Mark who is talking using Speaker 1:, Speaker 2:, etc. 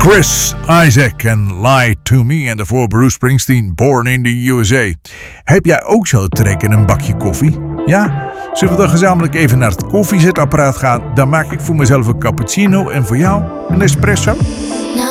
Speaker 1: Chris Isaac en Lie to Me en daarvoor Bruce Springsteen, Born in the USA. Heb jij ook zo trek in een bakje koffie? Ja? Zullen we dan gezamenlijk even naar het koffiezetapparaat gaan? Dan maak ik voor mezelf een cappuccino en voor jou een espresso.